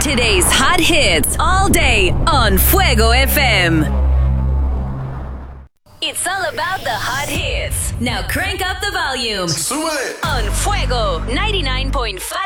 Today's hot hits all day on Fuego FM. It's all about the hot hits. Now crank up the volume. Súbele. On Fuego 99.5